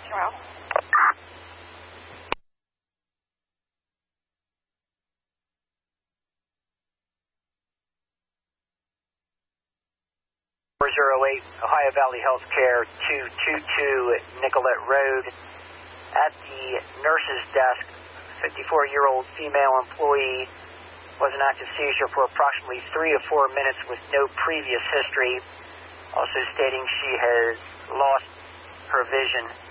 Well. 408 Ohio Valley Healthcare 222 Nicollet Road. At the nurse's desk, 54-year-old female employee was an active seizure for approximately 3 to 4 minutes with no previous history. Also stating she has lost her vision.